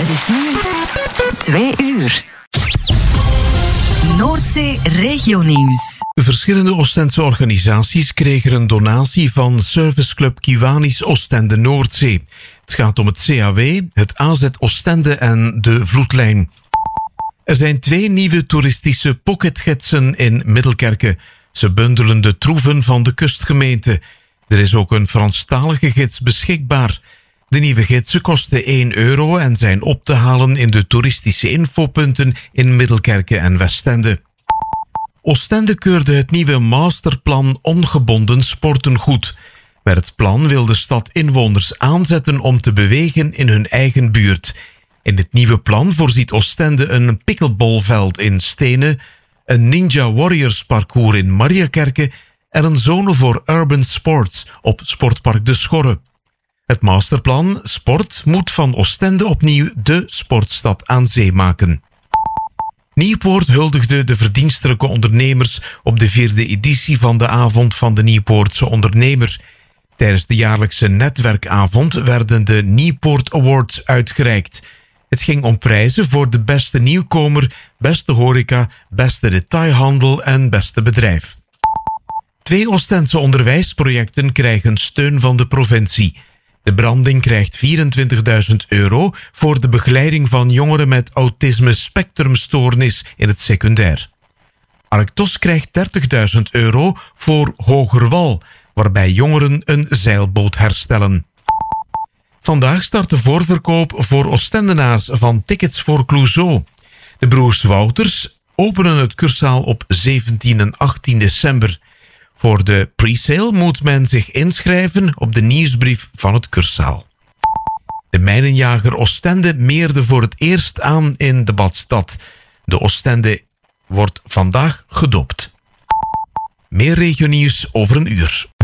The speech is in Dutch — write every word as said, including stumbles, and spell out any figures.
Het is nu twee uur. Noordzee Regionieuws. Verschillende Oostense organisaties kregen een donatie van Serviceclub Kiwanis Oostende Noordzee. Het gaat om het C A W, het A Z Oostende en de Vloedlijn. Er zijn twee nieuwe toeristische pocketgidsen in Middelkerke. Ze bundelen de troeven van de kustgemeente. Er is ook een Franstalige gids beschikbaar. De nieuwe gidsen kosten één euro en zijn op te halen in de toeristische infopunten in Middelkerke en Westende. Oostende keurde het nieuwe masterplan ongebonden sporten goed. Met het plan wil de stad inwoners aanzetten om te bewegen in hun eigen buurt. In het nieuwe plan voorziet Oostende een pikkelbolveld in Stenen, een Ninja Warriors parcours in Mariakerke en een zone voor urban sports op Sportpark De Schorre. Het masterplan Sport moet van Oostende opnieuw de sportstad aan zee maken. Nieuwpoort huldigde de verdienstelijke ondernemers op de vierde editie van de Avond van de Nieuwpoortse Ondernemer. Tijdens de jaarlijkse netwerkavond werden de Nieuwpoort Awards uitgereikt. Het ging om prijzen voor de beste nieuwkomer, beste horeca, beste detailhandel en beste bedrijf. Twee Oostense onderwijsprojecten krijgen steun van de provincie. De Branding krijgt vierentwintigduizend euro voor de begeleiding van jongeren met autisme-spectrumstoornis in het secundair. Arctos krijgt dertigduizend euro voor Hogerwal, waarbij jongeren een zeilboot herstellen. Vandaag start de voorverkoop voor Oostendenaars van tickets voor Clouseau. De broers Wouters openen het Cursaal op zeventien en achttien december. Voor de presale moet men zich inschrijven op de nieuwsbrief van het Cursaal. De mijnenjager Oostende meerde voor het eerst aan in de badstad. De Oostende wordt vandaag gedoopt. Meer regionieuws over een uur.